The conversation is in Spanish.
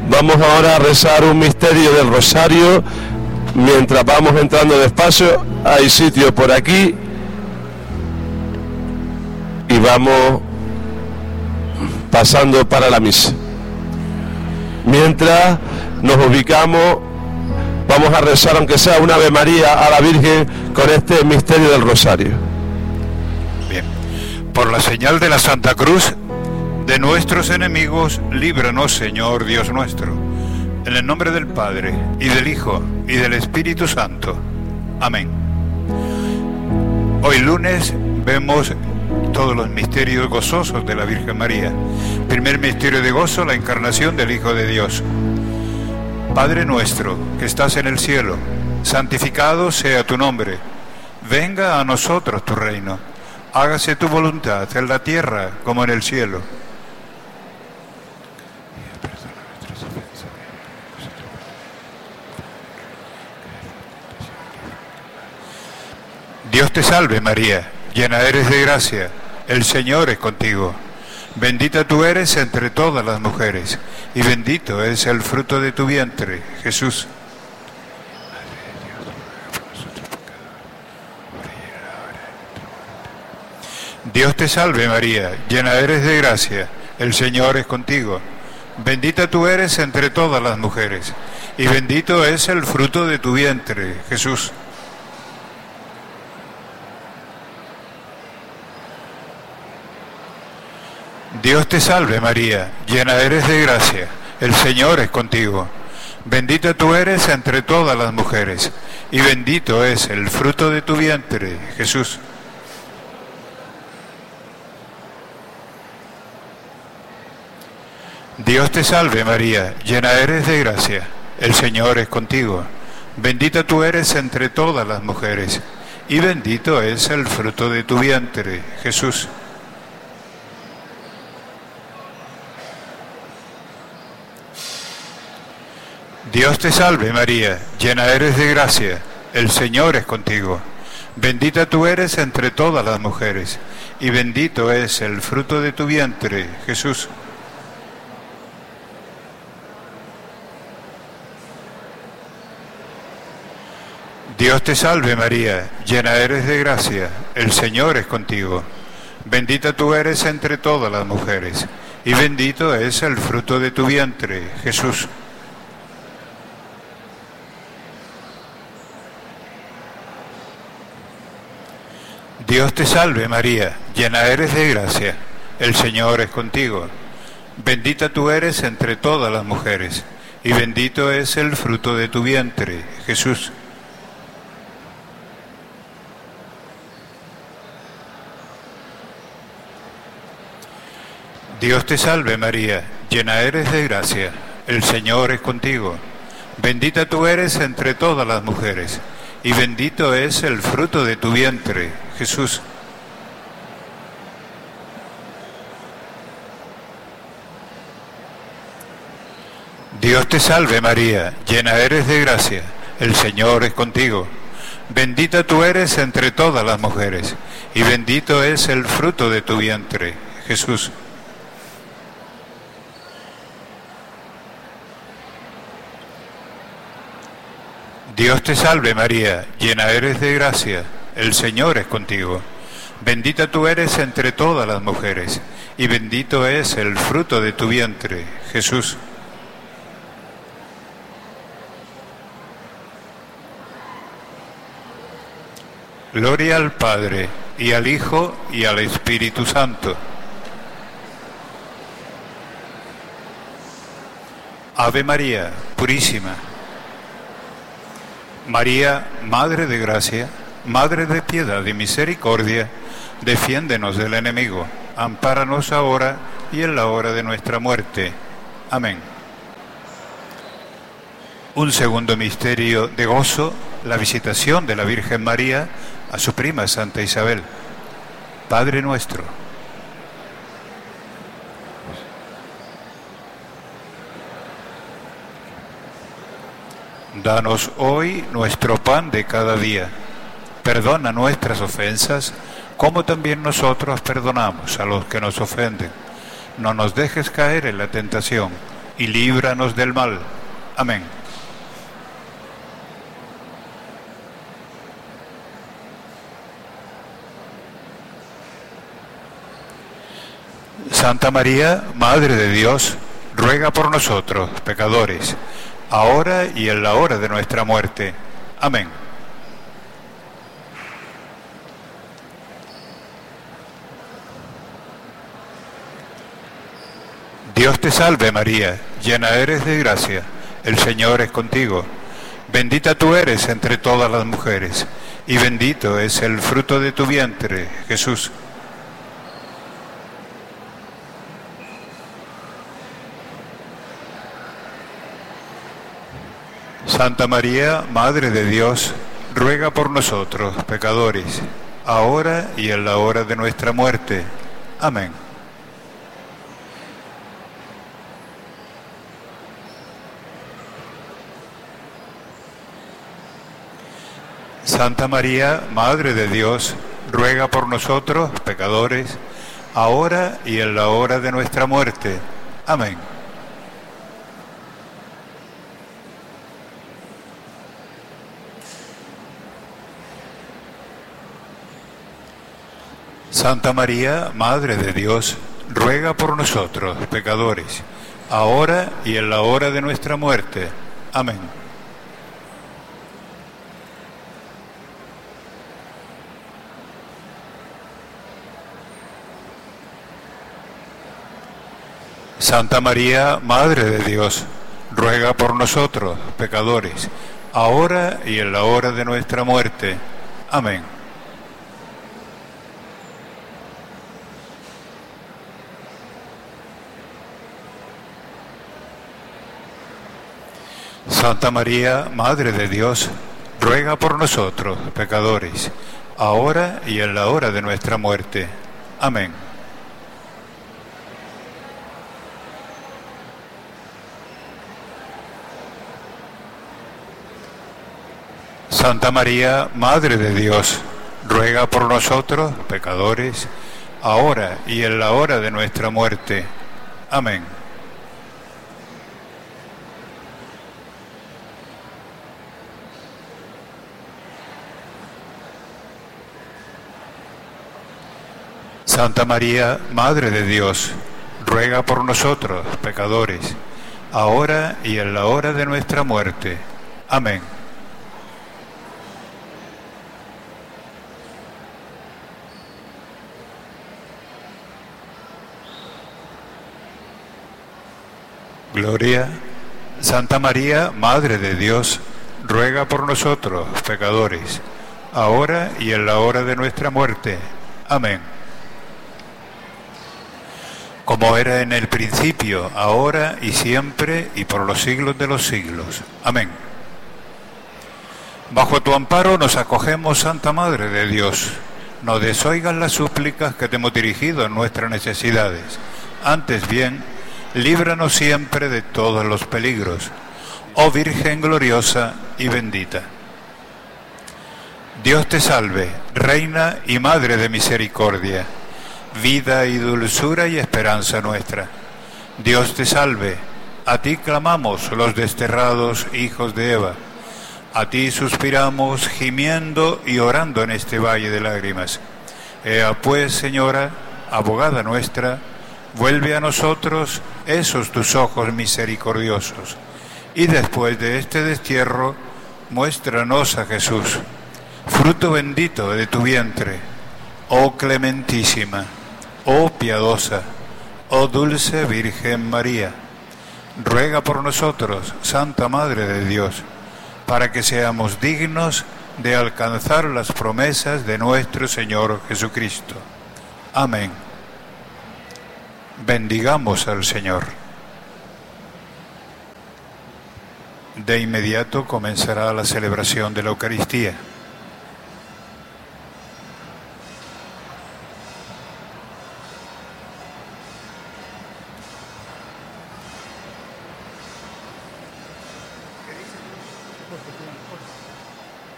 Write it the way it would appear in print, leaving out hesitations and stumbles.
Vamos ahora a rezar un misterio del rosario. Mientras vamos entrando despacio, hay sitio por aquí y vamos pasando para la misa. Mientras nos ubicamos, vamos a rezar, aunque sea una Ave María a la Virgen, con este misterio del rosario. Bien. Por la señal de la Santa Cruz de nuestros enemigos, líbranos, Señor Dios nuestro. En el nombre del Padre, y del Hijo, y del Espíritu Santo. Amén. Hoy lunes vemos todos los misterios gozosos de la Virgen María. Primer misterio de gozo, la encarnación del Hijo de Dios. Padre nuestro, que estás en el cielo, santificado sea tu nombre. Venga a nosotros tu reino. Hágase tu voluntad en la tierra como en el cielo. Dios te salve María, llena eres de gracia, el Señor es contigo. Bendita tú eres entre todas las mujeres, y bendito es el fruto de tu vientre, Jesús. Dios te salve María, llena eres de gracia, el Señor es contigo. Bendita tú eres entre todas las mujeres, y bendito es el fruto de tu vientre, Jesús. Dios te salve María, llena eres de gracia, el Señor es contigo. Bendita tú eres entre todas las mujeres, y bendito es el fruto de tu vientre, Jesús. Dios te salve María, llena eres de gracia, el Señor es contigo. Bendita tú eres entre todas las mujeres, y bendito es el fruto de tu vientre, Jesús. Dios te salve María, llena eres de gracia, el Señor es contigo. Bendita tú eres entre todas las mujeres, y bendito es el fruto de tu vientre, Jesús. Dios te salve María, llena eres de gracia, el Señor es contigo. Bendita tú eres entre todas las mujeres, y bendito es el fruto de tu vientre, Jesús. Dios te salve María, llena eres de gracia, el Señor es contigo. Bendita tú eres entre todas las mujeres, y bendito es el fruto de tu vientre, Jesús. Dios te salve María, llena eres de gracia, el Señor es contigo. Bendita tú eres entre todas las mujeres, y bendito es el fruto de tu vientre, Jesús. Dios te salve María, llena eres de gracia, el Señor es contigo. Bendita tú eres entre todas las mujeres, y bendito es el fruto de tu vientre, Jesús. Dios te salve María, llena eres de gracia, el Señor es contigo. Bendita tú eres entre todas las mujeres, y bendito es el fruto de tu vientre, Jesús. Gloria al Padre, y al Hijo, y al Espíritu Santo. Ave María, purísima. María, Madre de Gracia, Madre de Piedad y Misericordia, defiéndenos del enemigo, ampáranos ahora y en la hora de nuestra muerte. Amén. Un segundo misterio de gozo, la visitación de la Virgen María a su prima Santa Isabel. Padre nuestro. Danos hoy nuestro pan de cada día. Perdona nuestras ofensas, como también nosotros perdonamos a los que nos ofenden. No nos dejes caer en la tentación, y líbranos del mal. Amén. Santa María, Madre de Dios, ruega por nosotros, pecadores, ahora y en la hora de nuestra muerte. Amén. Dios te salve María, llena eres de gracia, el Señor es contigo. Bendita tú eres entre todas las mujeres, y bendito es el fruto de tu vientre, Jesús. Santa María, Madre de Dios, ruega por nosotros, pecadores, ahora y en la hora de nuestra muerte. Amén. Santa María, Madre de Dios, ruega por nosotros, pecadores, ahora y en la hora de nuestra muerte. Amén. Santa María, Madre de Dios, ruega por nosotros, pecadores, ahora y en la hora de nuestra muerte. Amén. Santa María, Madre de Dios, ruega por nosotros, pecadores, ahora y en la hora de nuestra muerte. Amén. Santa María, Madre de Dios, ruega por nosotros, pecadores, ahora y en la hora de nuestra muerte. Amén. Santa María, Madre de Dios, ruega por nosotros, pecadores, ahora y en la hora de nuestra muerte. Amén. Santa María, Madre de Dios, ruega por nosotros, pecadores, ahora y en la hora de nuestra muerte. Amén. Gloria. Santa María, Madre de Dios, ruega por nosotros, pecadores, ahora y en la hora de nuestra muerte. Amén. Como era en el principio, ahora y siempre, y por los siglos de los siglos. Amén. Bajo tu amparo nos acogemos, Santa Madre de Dios. No desoigas las súplicas que te hemos dirigido en nuestras necesidades. Antes bien, líbranos siempre de todos los peligros, oh Virgen gloriosa y bendita. Dios te salve, Reina y Madre de misericordia, vida y dulzura y esperanza nuestra. Dios te salve, a ti clamamos los desterrados hijos de Eva, a ti suspiramos gimiendo y orando en este valle de lágrimas. Ea pues, Señora, abogada nuestra, vuelve a nosotros esos tus ojos misericordiosos, y después de este destierro, muéstranos a Jesús, fruto bendito de tu vientre, oh clementísima, oh piadosa, oh dulce Virgen María. Ruega por nosotros, Santa Madre de Dios, para que seamos dignos de alcanzar las promesas de nuestro Señor Jesucristo. Amén. Bendigamos al Señor. De inmediato comenzará la celebración de la Eucaristía.